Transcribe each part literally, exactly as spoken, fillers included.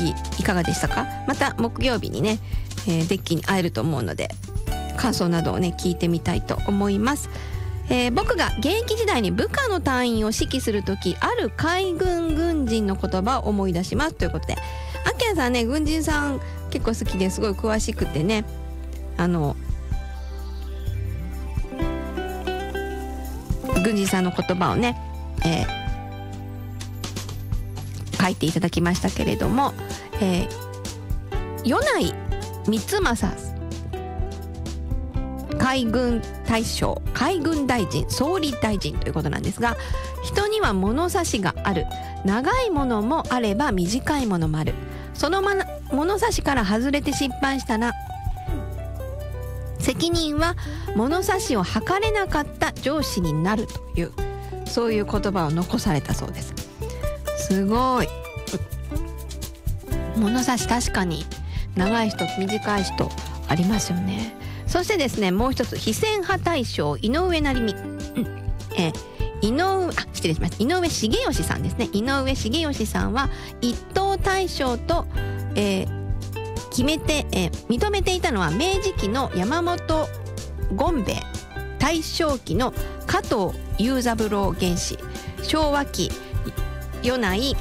キいかがでしたか？また木曜日にね、えー、デッキに会えると思うので感想などをね聞いてみたいと思います。えー、僕が現役時代に部下の隊員を指揮するとき、ある海軍軍人の言葉を思い出しますということで、アッキャンさんね、軍人さん結構好きですごい詳しくてね、あの軍人さんの言葉をね、えー、書いていただきましたけれども、えー、米内光政海軍大将、海軍大臣、総理大臣ということなんですが、人には物差しがある。長いものもあれば短いものもある。そのま物差しから外れて失敗したら責任は物差しを測れなかった上司になるという、そういう言葉を残されたそうです。すごい。物差し確かに長い人短い人ありますよね。そしてですね、もう一つ、非戦派大将井上成美、うん、えー、井上あ失礼しました井上重義さんですね。井上重義さんは一等大将と、えー、決めて、えー、認めていたのは明治期の山本権兵衛、大正期の加藤雄三郎元氏、昭和期米内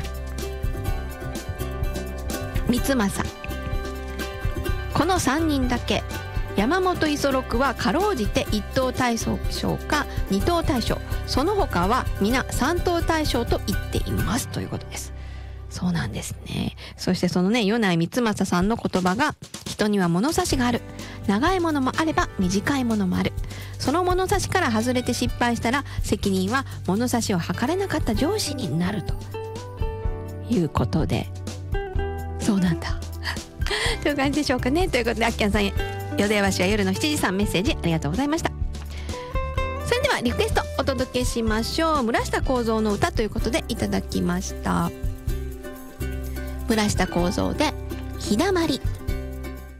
光政、このさんにんだけ。山本五十六はかろうじて一等大将か二等大将、その他は皆三等大将と言っていますということです。そうなんですね。そしてそのね、米内光政さんの言葉が、人には物差しがある。長いものもあれば短いものもある。その物差しから外れて失敗したら責任は物差しを測れなかった上司になるということで、そうなんだという感じでしょうかね。ということで、あっきゃんさんへよでわしは夜のしちじさん、メッセージありがとうございました。それではリクエストお届けしましょう。村下幸三の歌ということでいただきました。村下幸三で日だまり。